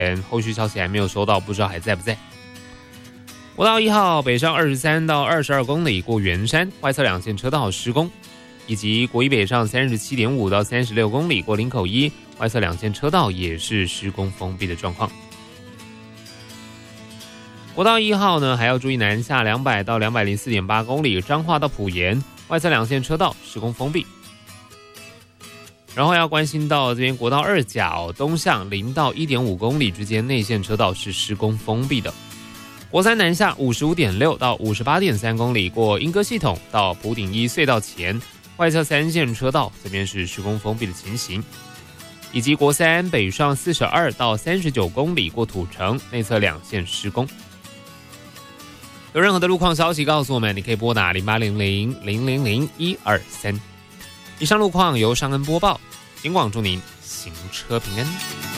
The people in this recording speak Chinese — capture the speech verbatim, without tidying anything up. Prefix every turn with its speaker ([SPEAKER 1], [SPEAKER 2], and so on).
[SPEAKER 1] 后续消息还没有收到，不知道还在不在。国道一号北上二十三到二十二公里过圆山，外侧两线车道施工，以及国一北上三十七点五到三十六公里过林口一，外侧两线车道也是施工封闭的状况。国道一号呢，还要注意南下两百到两百零四点八公里彰化到埔盐，外侧两线车道施工封闭。然后要关心到这边国道二甲东向零到一点五公里之间内线车道是施工封闭的。国三南下五十五点六到五十八点三公里过莺歌系统到埔顶一隧道前，外侧三线车道这边是施工封闭的情形。以及国三北上四十二到三十九公里过土城，内侧两线施工。有任何的路况消息告诉我们，你可以拨打零八零零零零零一二三。以上路况由尚恩播报，警广祝您行车平安。